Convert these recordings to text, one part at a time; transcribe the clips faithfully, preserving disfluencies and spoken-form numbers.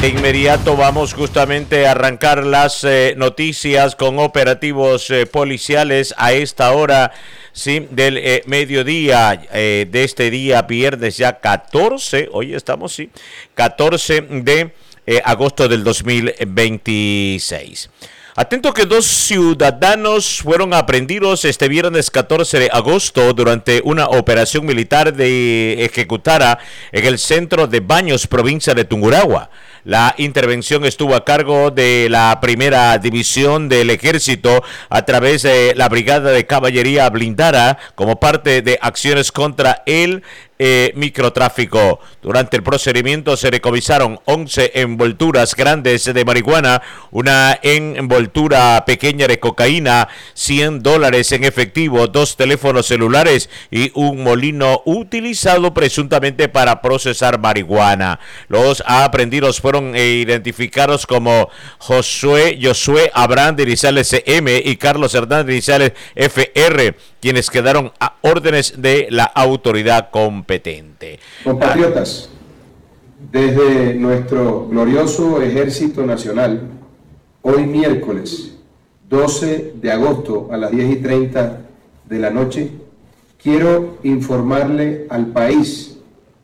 De inmediato vamos justamente a arrancar las eh, noticias con operativos eh, policiales a esta hora, sí, del eh, mediodía eh, de este día viernes ya catorce, hoy estamos, sí, catorce de eh, agosto del dos mil veintiséis. Atento que dos ciudadanos fueron aprehendidos este viernes catorce de agosto durante una operación militar de ejecutada en el centro de Baños, provincia de Tungurahua. La intervención estuvo a cargo de la primera división del ejército a través de la brigada de caballería blindada como parte de acciones contra el eh, microtráfico. Durante el procedimiento se decomisaron once envolturas grandes de marihuana, una envoltura pequeña de cocaína, cien dólares en efectivo, dos teléfonos celulares y un molino utilizado presuntamente para procesar marihuana. Los aprehendidos fueron identificados como Josué, Josué Abraham de iniciales C M y Carlos Hernández de iniciales F R, quienes quedaron a órdenes de la autoridad competente. Compatriotas, desde nuestro glorioso Ejército Nacional, hoy miércoles doce de agosto a las diez y treinta de la noche, quiero informarle al país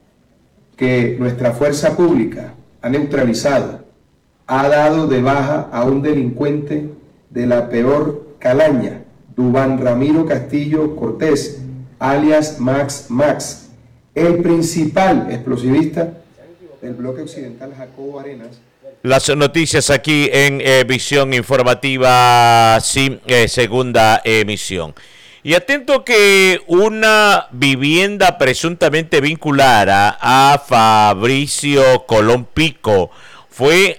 que nuestra fuerza pública ha neutralizado, ha dado de baja a un delincuente de la peor calaña, Dubán Ramiro Castillo Cortés, alias Max Max, el principal explosivista del bloque occidental Jacobo Arenas. Las noticias aquí en eh, Visión Informativa, sí, eh, segunda emisión. Y atento que una vivienda presuntamente vinculada a Fabricio Colón Pico fue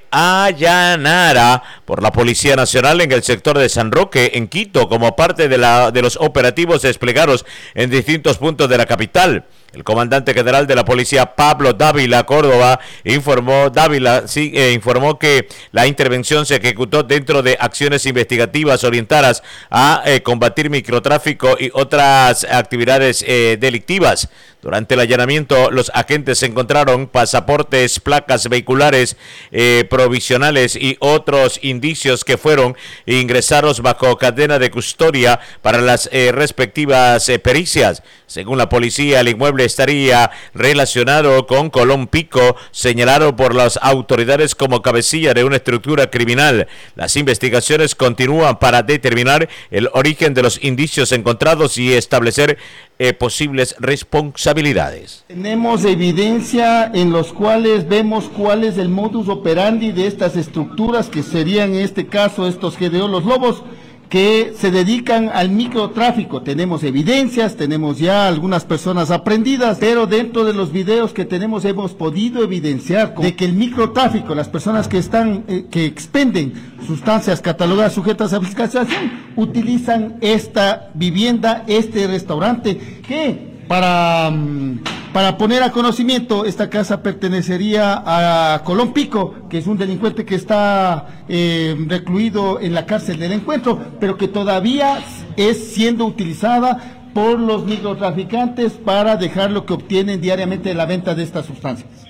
allanada por la Policía Nacional en el sector de San Roque, en Quito, como parte de, la, de los operativos desplegados en distintos puntos de la capital. El comandante general de la policía, Pablo Dávila Córdoba, informó, Dávila, sí, eh, informó que la intervención se ejecutó dentro de acciones investigativas orientadas a eh, combatir microtráfico y otras actividades eh, delictivas. Durante el allanamiento, los agentes encontraron pasaportes, placas vehiculares eh, provisionales y otros indicios que fueron ingresados bajo cadena de custodia para las eh, respectivas eh, pericias. Según la policía, el inmueble estaría relacionado con Colón Pico, señalado por las autoridades como cabecilla de una estructura criminal. Las investigaciones continúan para determinar el origen de los indicios encontrados y establecer eh, posibles responsabilidades. Tenemos evidencia en los cuales vemos cuál es el modus operandi de estas estructuras, que serían en este caso estos G D O, los lobos, que se dedican al microtráfico. Tenemos evidencias, tenemos ya algunas personas aprendidas, pero dentro de los videos que tenemos hemos podido evidenciar de que el microtráfico, las personas que están, eh, que expenden sustancias catalogadas sujetas a fiscalización, utilizan esta vivienda, este restaurante, que para, para poner a conocimiento, esta casa pertenecería a Colón Pico, que es un delincuente que está eh, recluido en la cárcel del Encuentro, pero que todavía es siendo utilizada por los microtraficantes para dejar lo que obtienen diariamente de la venta de estas sustancias.